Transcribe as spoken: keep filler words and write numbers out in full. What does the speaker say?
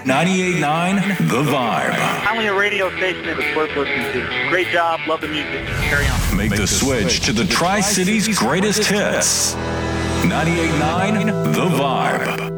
ninety-eight point nine The Vibe. Finally a radio station that was worth listening to. Great job. Love the music. Carry on. Make the switch to the Tri-City's greatest hits. ninety-eight point nine The Vibe.